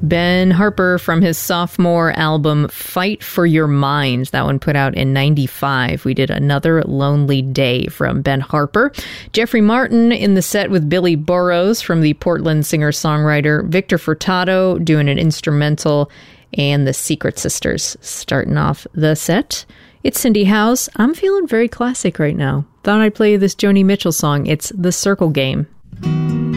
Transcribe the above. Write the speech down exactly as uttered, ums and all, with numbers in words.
Ben Harper from his sophomore album, Fight for Your Mind. That one put out in ninety-five. We did Another Lonely Day from Ben Harper. Jeffrey Martin in the set with Billy Burrows from the Portland singer-songwriter. Victor Furtado doing an instrumental, and the Secret Sisters starting off the set. It's Cindy House. I'm feeling very classic right now. Thought I'd play you this Joni Mitchell song. It's The Circle Game.